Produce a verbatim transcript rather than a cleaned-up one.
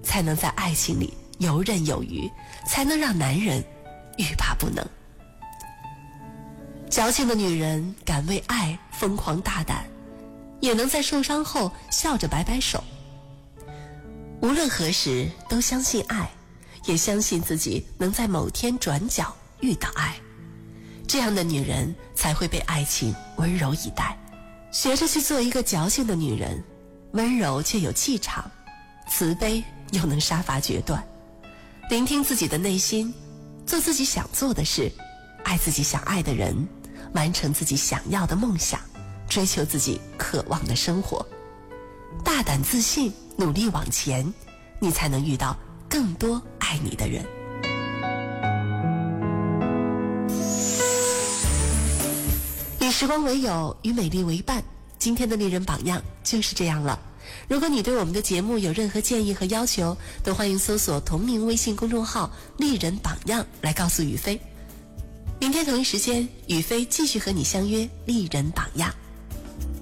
才能在爱情里游刃有余，才能让男人欲罢不能。矫情的女人敢为爱疯狂大胆，也能在受伤后笑着摆摆手。无论何时都相信爱，也相信自己能在某天转角遇到爱。这样的女人才会被爱情温柔以待。学着去做一个矫情的女人，温柔却有气场，慈悲又能杀伐决断。聆听自己的内心，做自己想做的事，爱自己想爱的人，完成自己想要的梦想，追求自己渴望的生活。大胆自信，努力往前，你才能遇到更多爱你的人。与时光为友，与美丽为伴，今天的丽人榜样就是这样了。如果你对我们的节目有任何建议和要求，都欢迎搜索同名微信公众号丽人榜样来告诉雨飞。明天同一时间，雨飞继续和你相约丽人榜样。